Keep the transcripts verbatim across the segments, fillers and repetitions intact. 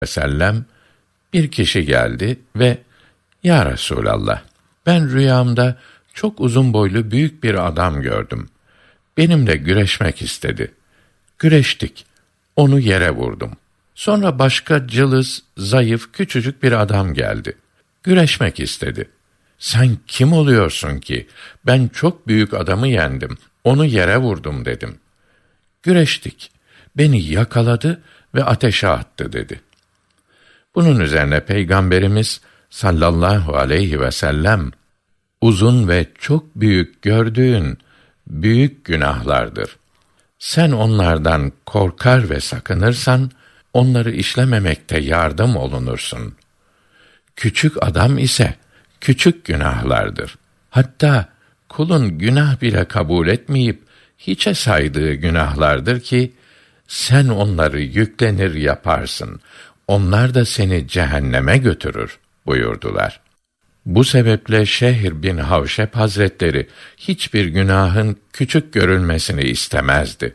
ve sellem bir kişi geldi ve "Ya Resulallah, ben rüyamda çok uzun boylu büyük bir adam gördüm. Benimle güreşmek istedi. Güreştik. Onu yere vurdum. Sonra başka cılız, zayıf, küçücük bir adam geldi. Güreşmek istedi. Sen kim oluyorsun ki? Ben çok büyük adamı yendim. Onu yere vurdum dedim. Güreştik. Beni yakaladı ve ateşe attı dedi." Bunun üzerine Peygamberimiz sallallahu aleyhi ve sellem, "Uzun ve çok büyük gördüğün büyük günahlardır. Sen onlardan korkar ve sakınırsan, onları işlememekte yardım olunursun. Küçük adam ise küçük günahlardır. Hatta kulun günah bile kabul etmeyip hiçe saydığı günahlardır ki, sen onları yüklenir yaparsın. Onlar da seni cehenneme götürür" buyurdular. Bu sebeple Şehr bin Havşep Hazretleri hiçbir günahın küçük görülmesini istemezdi.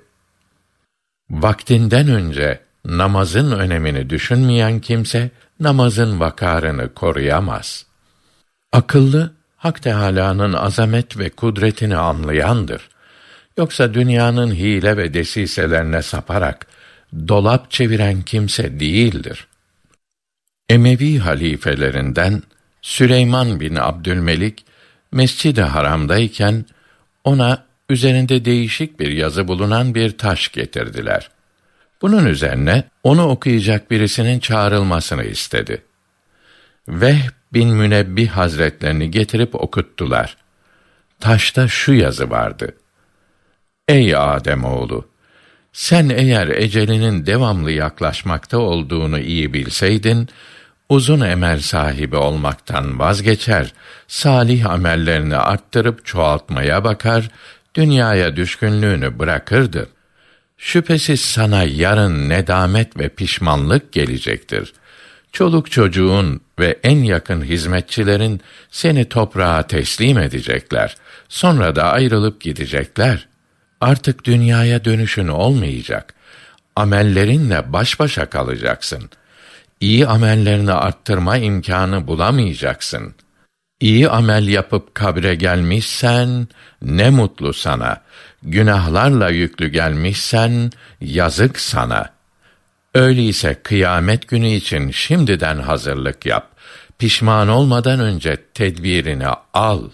Vaktinden önce namazın önemini düşünmeyen kimse namazın vakarını koruyamaz. Akıllı, Hak Teâlâ'nın azamet ve kudretini anlayandır. Yoksa dünyanın hile ve desiselerine saparak dolap çeviren kimse değildir. Emevi halifelerinden Süleyman bin Abdülmelik, Mescid-i Haram'dayken ona üzerinde değişik bir yazı bulunan bir taş getirdiler. Bunun üzerine onu okuyacak birisinin çağrılmasını istedi. Vehb bin Münebbih Hazretlerini getirip okuttular. Taşta şu yazı vardı: "Ey Ademoğlu! Sen eğer ecelinin devamlı yaklaşmakta olduğunu iyi bilseydin, uzun emel sahibi olmaktan vazgeçer, salih amellerini arttırıp çoğaltmaya bakar, dünyaya düşkünlüğünü bırakırdı. Şüphesiz sana yarın nedamet ve pişmanlık gelecektir. Çoluk çocuğun ve en yakın hizmetçilerin seni toprağa teslim edecekler. Sonra da ayrılıp gidecekler. Artık dünyaya dönüşün olmayacak. Amellerinle baş başa kalacaksın. İyi amellerini arttırma imkânı bulamayacaksın. İyi amel yapıp kabre gelmişsen ne mutlu sana. Günahlarla yüklü gelmişsen yazık sana. Öyleyse kıyamet günü için şimdiden hazırlık yap. Pişman olmadan önce tedbirini al."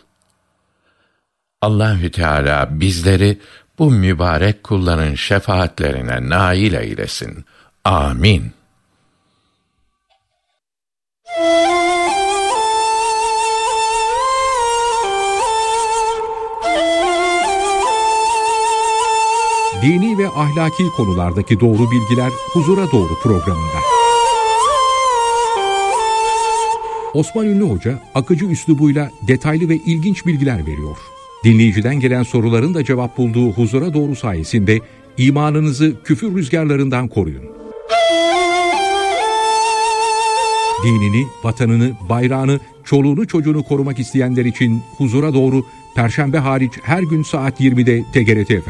Allahü Teala bizleri bu mübarek kulların şefaatlerine nail eylesin. Amin. Dini ve ahlaki konulardaki doğru bilgiler Huzura Doğru programında. Osman Ünlü Hoca akıcı üslubuyla detaylı ve ilginç bilgiler veriyor. Dinleyiciden gelen soruların da cevap bulduğu Huzura Doğru sayesinde imanınızı küfür rüzgarlarından koruyun. Dinini, vatanını, bayrağını, çoluğunu çocuğunu korumak isteyenler için Huzura Doğru, Perşembe hariç her gün saat yirmide T G R T F M'de.